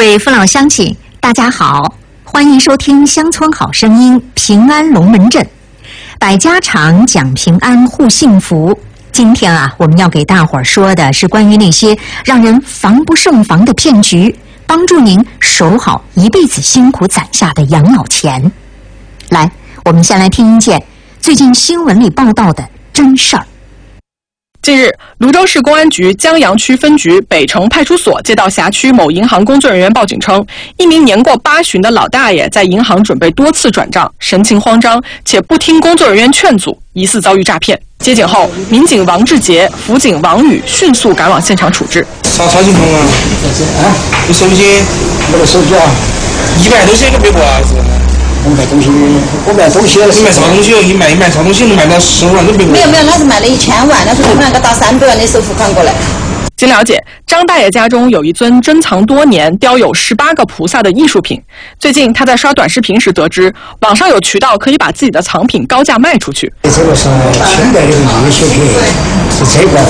位父老乡亲，大家好，欢迎收听《乡村好声音》平安龙门阵，百家常讲平安护幸福。今天我们要给大伙儿说的是关于那些让人防不胜防的骗局，帮助您守好一辈子辛苦攒下的养老钱。来，我们先来听一件最近新闻里报道的真事儿。 近日，泸州市公安局江阳区分局北城派出所接到辖区某银行工作人员报警称，一名年过80的老大爷在银行准备多次转账，神情慌张，且不听工作人员劝阻，疑似遭遇诈骗。接警后，民警王志杰、辅警王宇迅速赶往现场处置。 啥情况啊？你手机？我的手机啊，100多钱一个别过啊！我卖东西，你卖啥东西？你卖啥东西能卖到15万都别过？ 没有，那是卖了1000万，那是对方那个打300万的首付款过来。 经了解，张大爷家中有一尊珍藏多年、雕有18个菩萨的艺术品。最近他在刷短视频时得知，网上有渠道可以把自己的藏品高价卖出去。 这个是清代的艺术品，是这个，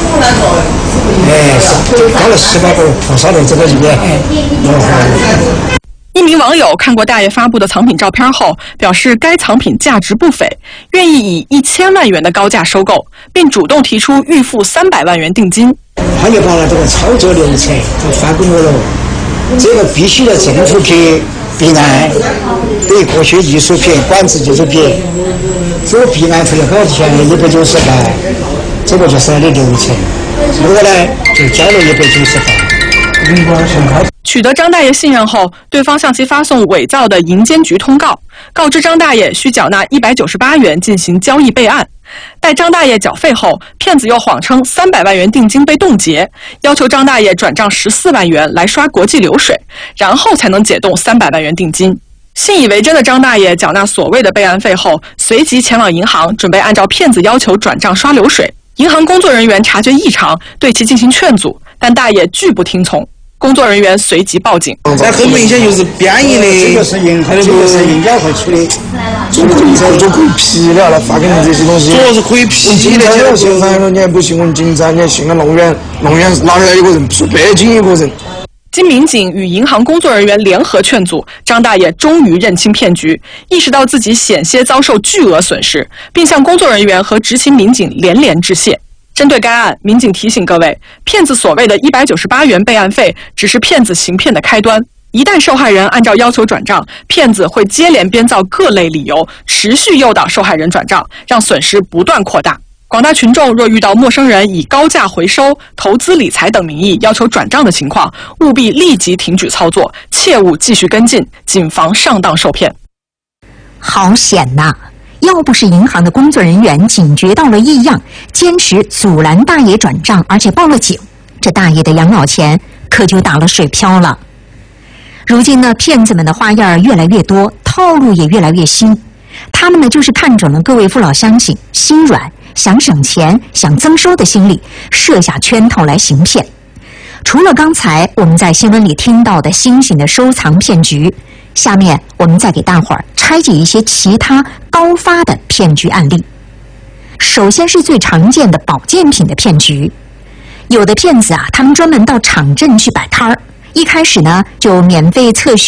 是雕了18个菩萨的这个里面。 一名网友看过大爷发布的藏品照片后，表示该藏品价值不菲，愿意以1000万元的高价收购，并主动提出预付300万元定金。 他就把这个操作流程就发给我了，这个必须要政府去备案，对过去艺术品、管制艺术品，这个备案费要多少钱？190万，这个就是他的流程。我呢就交了190万。 取得张大爷信任后，对方向其发送伪造的银监局通告，告知张大爷需缴纳198元进行交易备案。待张大爷缴费后，骗子又谎称300万元定金被冻结，要求张大爷转账14万元来刷国际流水，然后才能解冻300万元定金。信以为真的张大爷缴纳所谓的备案费后，随即前往银行，准备按照骗子要求转账刷流水。银行工作人员察觉异常，对其进行劝阻，但大爷拒不听从。工作人员随即报警。 这很明显就是编译的， 这个是银监会出的， 做鬼皮了，来发给你这些东西。主要是鬼皮的。现在你还不信问警察，你还信了弄远哪来一个人？说北京一个人。 经民警与银行工作人员联合劝阻，张大爷终于认清骗局，意识到自己险些遭受巨额损失，并向工作人员和执勤民警连致谢。针对该案，民警提醒各位，骗子所谓的198元备案费只是骗子行骗的开端。一旦受害人按照要求转账，骗子会接连编造各类理由，持续诱导受害人转账，让损失不断扩大。广大群众若遇到陌生人以高价回收、投资理财等名义要求转账的情况，务必立即停止操作，切勿继续跟进，谨防上当受骗。 好险呐！要不是银行的工作人员警觉到了异样，坚持阻拦大爷转账，而且报了警，这大爷的养老钱可就打了水漂了。如今呢，骗子们的花样越来越多，套路也越来越新。他们呢，就是看准了各位父老乡亲心软、想省钱、想增收的心理，设下圈套来行骗。除了刚才我们在新闻里听到的新型的收藏骗局，下面我们再给大伙儿拆解一些其他高发的骗局案例。首先是最常见的保健品的骗局，有的骗子他们专门到场镇去摆摊儿，一开始呢就免费测试